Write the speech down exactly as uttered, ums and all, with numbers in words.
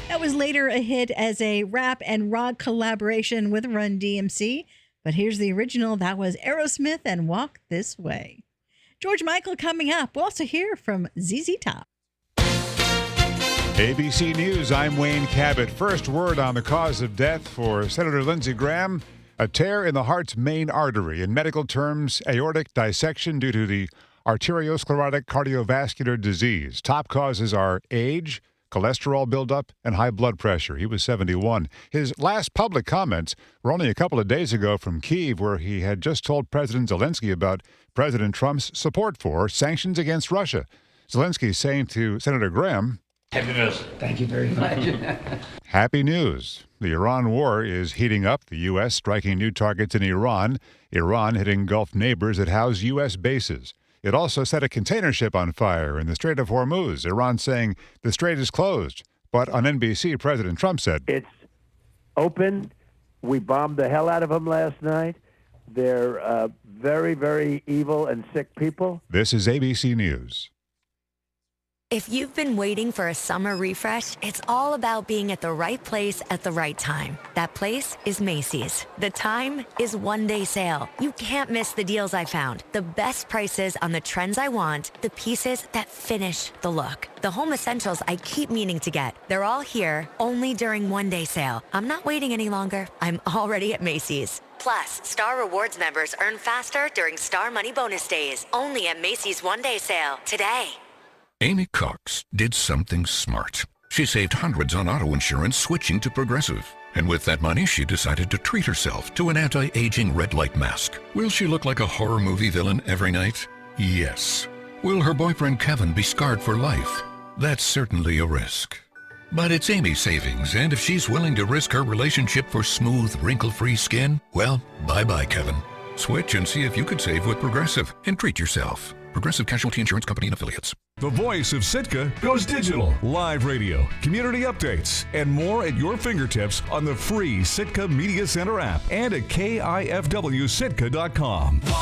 That was later a hit as a rap and rock collaboration with Run D M C. But here's the original. That was Aerosmith and Walk This Way. George Michael coming up. We'll also hear from Z Z Top. A B C News, I'm Wayne Cabot. First word on the cause of death for Senator Lindsey Graham. A tear in the heart's main artery. In medical terms, aortic dissection due to the arteriosclerotic cardiovascular disease. Top causes are age, cholesterol buildup, and high blood pressure. He was seventy-one. His last public comments were only a couple of days ago from Kyiv, where he had just told President Zelensky about President Trump's support for sanctions against Russia. Zelensky saying to Senator Graham, Happy news. Thank you very much. happy news. The Iran war is heating up, the U S striking new targets in Iran, Iran hitting Gulf neighbors that house U S bases. It also set a container ship on fire in the Strait of Hormuz, Iran saying the strait is closed. But on N B C, President Trump said, It's open. We bombed the hell out of them last night. They're uh, very, very evil and sick people. This is A B C News. If you've been waiting for a summer refresh, it's all about being at the right place at the right time. That place is Macy's. The time is one day sale. You can't miss the deals I found. The best prices on the trends I want, the pieces that finish the look. The home essentials I keep meaning to get. They're all here, only during one day sale. I'm not waiting any longer. I'm already at Macy's. Plus, Star Rewards members earn faster during Star Money Bonus Days. Only at Macy's one day sale today. Amy Cox did something smart. She saved hundreds on auto insurance switching to Progressive. And with that money, she decided to treat herself to an anti-aging red light mask. Will she look like a horror movie villain every night? Yes. Will her boyfriend Kevin be scarred for life? That's certainly a risk. But it's Amy's savings, and if she's willing to risk her relationship for smooth, wrinkle-free skin, well, bye-bye, Kevin. Switch and see if you could save with Progressive and treat yourself. Progressive Casualty Insurance Company and Affiliates. The voice of Sitka goes digital. Live radio, community updates, and more at your fingertips on the free Sitka Media Center app and at K I F W Sitka dot com.